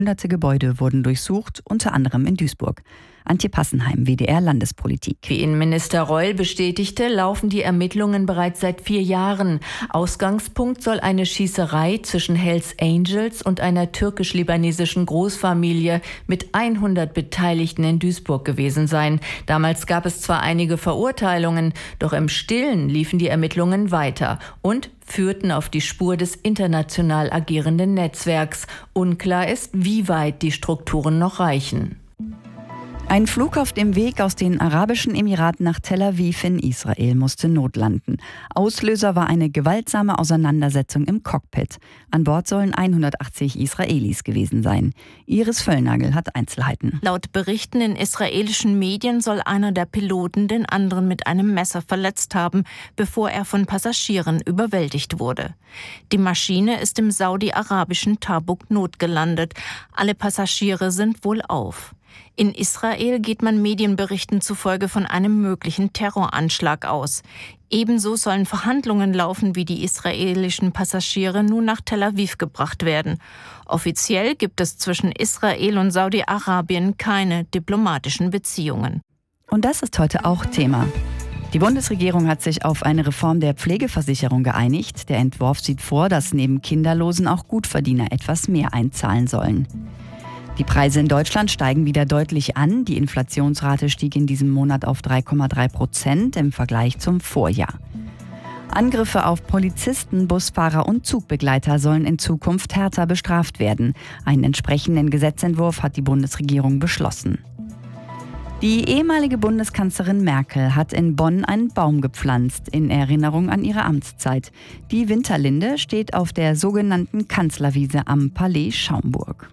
Hunderte Gebäude wurden durchsucht, unter anderem in Duisburg. Antje Passenheim, WDR Landespolitik. Wie Innenminister Reul bestätigte, laufen die Ermittlungen bereits seit 4 Jahren. Ausgangspunkt soll eine Schießerei zwischen Hells Angels und einer türkisch-libanesischen Großfamilie mit 100 Beteiligten in Duisburg gewesen sein. Damals gab es zwar einige Verurteilungen, doch im Stillen liefen die Ermittlungen weiter und führten auf die Spur des international agierenden Netzwerks. Unklar ist, wie weit die Strukturen noch reichen. Ein Flug auf dem Weg aus den Arabischen Emiraten nach Tel Aviv in Israel musste notlanden. Auslöser war eine gewaltsame Auseinandersetzung im Cockpit. An Bord sollen 180 Israelis gewesen sein. Iris Völlnagel hat Einzelheiten. Laut Berichten in israelischen Medien soll einer der Piloten den anderen mit einem Messer verletzt haben, bevor er von Passagieren überwältigt wurde. Die Maschine ist im saudi-arabischen Tabuk notgelandet. Alle Passagiere sind wohlauf. In Israel geht man Medienberichten zufolge von einem möglichen Terroranschlag aus. Ebenso sollen Verhandlungen laufen, wie die israelischen Passagiere nun nach Tel Aviv gebracht werden. Offiziell gibt es zwischen Israel und Saudi-Arabien keine diplomatischen Beziehungen. Und das ist heute auch Thema. Die Bundesregierung hat sich auf eine Reform der Pflegeversicherung geeinigt. Der Entwurf sieht vor, dass neben Kinderlosen auch Gutverdiener etwas mehr einzahlen sollen. Die Preise in Deutschland steigen wieder deutlich an. Die Inflationsrate stieg in diesem Monat auf 3,3% im Vergleich zum Vorjahr. Angriffe auf Polizisten, Busfahrer und Zugbegleiter sollen in Zukunft härter bestraft werden. Einen entsprechenden Gesetzentwurf hat die Bundesregierung beschlossen. Die ehemalige Bundeskanzlerin Merkel hat in Bonn einen Baum gepflanzt, in Erinnerung an ihre Amtszeit. Die Winterlinde steht auf der sogenannten Kanzlerwiese am Palais Schaumburg.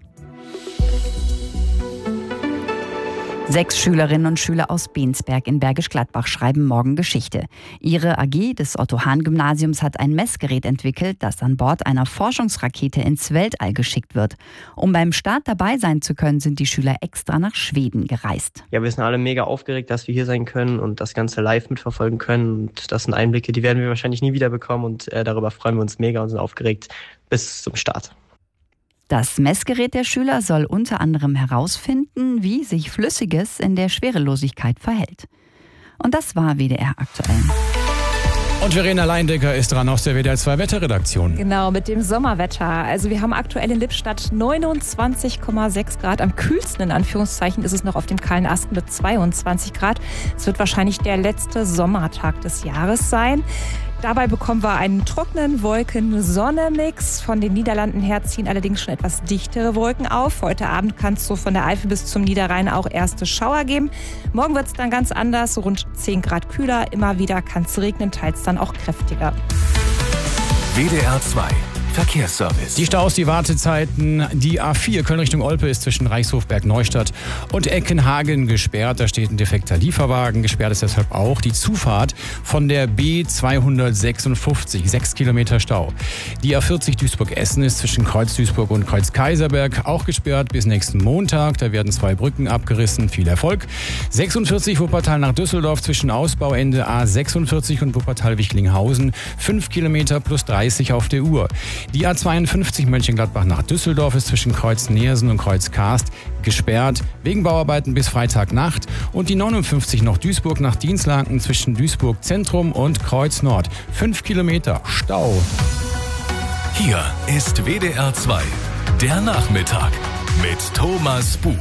6 Schülerinnen und Schüler aus Bensberg in Bergisch Gladbach schreiben morgen Geschichte. Ihre AG des Otto-Hahn-Gymnasiums hat ein Messgerät entwickelt, das an Bord einer Forschungsrakete ins Weltall geschickt wird. Um beim Start dabei sein zu können, sind die Schüler extra nach Schweden gereist. Ja, wir sind alle mega aufgeregt, dass wir hier sein können und das Ganze live mitverfolgen können. Und das sind Einblicke, die werden wir wahrscheinlich nie wieder bekommen und darüber freuen wir uns mega und sind aufgeregt bis zum Start. Das Messgerät der Schüler soll unter anderem herausfinden, wie sich Flüssiges in der Schwerelosigkeit verhält. Und das war WDR aktuell. Und Verena Leindecker ist dran aus der WDR 2 Wetterredaktion. Genau, mit dem Sommerwetter. Also wir haben aktuell in Lippstadt 29,6 Grad. Am kühlsten in Anführungszeichen ist es noch auf dem kahlen Ast mit 22 Grad. Es wird wahrscheinlich der letzte Sommertag des Jahres sein. Dabei bekommen wir einen trockenen Wolken-Sonne-Mix. Von den Niederlanden her ziehen allerdings schon etwas dichtere Wolken auf. Heute Abend kann es so von der Eifel bis zum Niederrhein auch erste Schauer geben. Morgen wird es dann ganz anders, rund 10 Grad kühler. Immer wieder kann es regnen, teils dann auch kräftiger. WDR 2 Verkehrsservice. Die Staus, die Wartezeiten. Die A4 Köln Richtung Olpe ist zwischen Reichshofberg-Neustadt und Eckenhagen gesperrt. Da steht ein defekter Lieferwagen. Gesperrt ist deshalb auch die Zufahrt von der B256. 6 Kilometer Stau. Die A40 Duisburg-Essen ist zwischen Kreuz Duisburg und Kreuz Kaiserberg auch gesperrt bis nächsten Montag. Da werden 2 Brücken abgerissen. Viel Erfolg. 46 Wuppertal nach Düsseldorf zwischen Ausbauende A46 und Wuppertal-Wichlinghausen. 5 Kilometer plus 30 auf der Uhr. Die A52 Mönchengladbach nach Düsseldorf ist zwischen Kreuz Neersen und Kreuz Karst gesperrt, wegen Bauarbeiten bis Freitagnacht. Und die 59 noch Duisburg nach Dienstlaken zwischen Duisburg Zentrum und Kreuz Nord. 5 Kilometer Stau. Hier ist WDR 2, der Nachmittag mit Thomas Bug.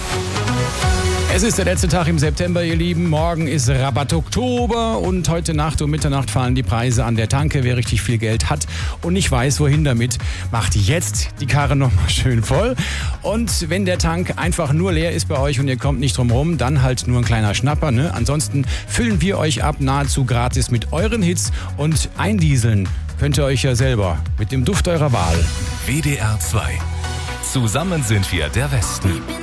Es ist der letzte Tag im September, ihr Lieben. Morgen ist Rabatt Oktober und heute Nacht um Mitternacht fallen die Preise an der Tanke. Wer richtig viel Geld hat und nicht weiß, wohin damit, macht jetzt die Karre nochmal schön voll. Und wenn der Tank einfach nur leer ist bei euch und ihr kommt nicht drum rum, dann halt nur ein kleiner Schnapper, ne? Ansonsten füllen wir euch ab nahezu gratis mit euren Hits und eindieseln könnt ihr euch ja selber mit dem Duft eurer Wahl. WDR 2. Zusammen sind wir der Westen.